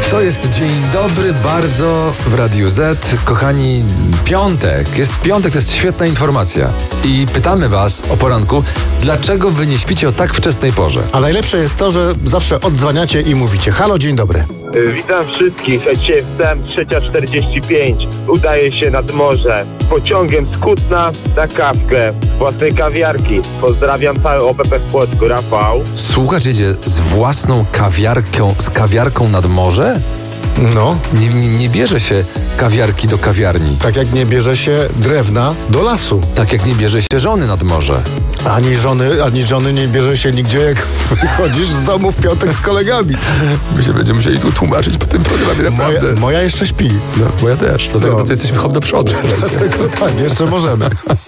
To jest dzień dobry bardzo w Radiu Z. Kochani, piątek. Jest piątek, to jest świetna informacja. I pytamy was o poranku, dlaczego wy nie śpicie o tak wczesnej porze? A najlepsze jest to, że zawsze odzwaniacie i mówicie: halo, dzień dobry. Witam wszystkich. Dzisiaj wstałem 3:45. Udaję się nad morze. Pociągiem z Kutna na kawkę własnej kawiarki. Pozdrawiam cały OPP w Płocku. Rafał. Słuchacz jedzie z własną kawiarką nad morze? No, Nie bierze się kawiarki do kawiarni. tak jak nie bierze się drewna do lasu. Tak jak nie bierze się żony nad morze. Ani żony nie bierze się nigdzie, jak wychodzisz z domu w piątek z kolegami. My się będziemy musieli tu tłumaczyć po tym programie, naprawdę. Moja jeszcze śpi. Moja też, dlatego jesteśmy hop do przodu. Dlatego tak, jeszcze możemy.